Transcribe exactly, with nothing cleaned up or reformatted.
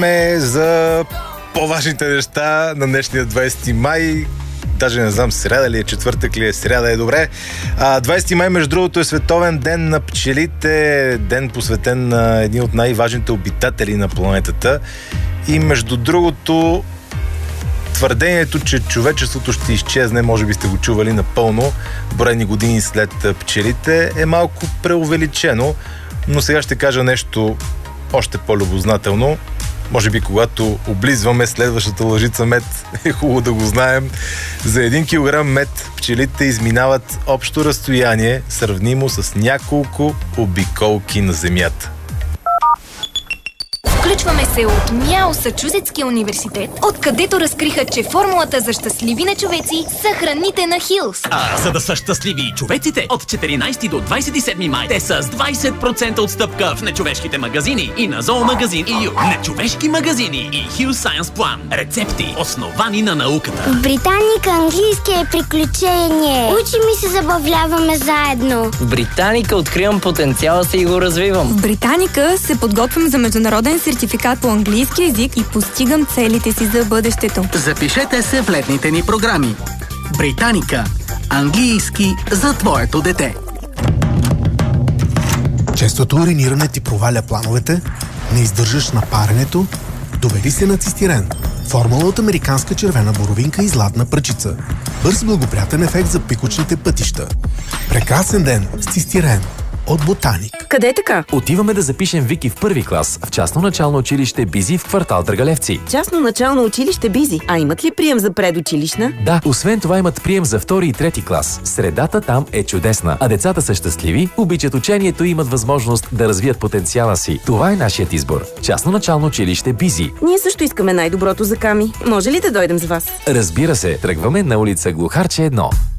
За по-важните неща на днешния двайсети май. Даже не знам сряда ли е, четвъртък ли е, сряда е, добре. А, двайсети май, между другото, е световен ден на пчелите, ден посветен на един от най-важните обитатели на планетата. И между другото, твърдението, че човечеството ще изчезне, може би сте го чували напълно, броени години след пчелите, е малко преувеличено, но сега ще кажа нещо още по-любознателно. Може би, когато облизваме следващата лъжица мед, е хубаво да го знаем. За един килограм мед пчелите изминават общо разстояние, сравнимо с няколко обиколки на Земята. Включваме се от Масачузетския университет, откъдето разкриха, че формулата за щастливи нечовеци са храните на Хилс. А за да са щастливи човеците, от четиринайсети до двайсет и седми май, те са с двайсет процента отстъпка в нечовешките магазини и на зоомагазин и ю. Нечовешки магазини и Хилс Сайенс План. Рецепти, основани на науката. В Британика английски е приключение. Учим и се забавляваме заедно. В Британика откривам потенциала си и го развивам. В Британика се подготвям за международен сертификат по английски език и постигам целите си за бъдещето. Запишете се в летните ни програми. Британика. Английски за твоето дете. Честото уриниране ти проваля плановете, не издържаш на паренето, доведи се на цистирен. Формула от американска червена боровинка и златна пръчица. Бърз благоприятен ефект за пикочните пътища. Прекрасен ден с цистирен. От Ботаник. Къде така? Отиваме да запишем Вики в първи клас в частно начално училище Бизи в квартал Драгалевци. Частно начално училище Бизи. А имат ли прием за предучилищна? Да, освен това имат прием за втори и трети клас. Средата там е чудесна, а децата са щастливи, обичат учението и имат възможност да развият потенциала си. Това е нашият избор. Частно начално училище Бизи. Ние също искаме най-доброто за Ками. Може ли да дойдем с вас? Разбира се, тръгваме на улица Глухарче едно.